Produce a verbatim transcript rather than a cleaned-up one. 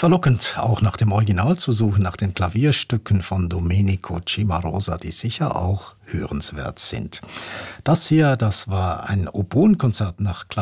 Verlockend, auch nach dem Original zu suchen, nach den Klavierstücken von Domenico Cimarosa, die sicher auch hörenswert sind. Das hier, das war ein Oboenkonzert nach Klavier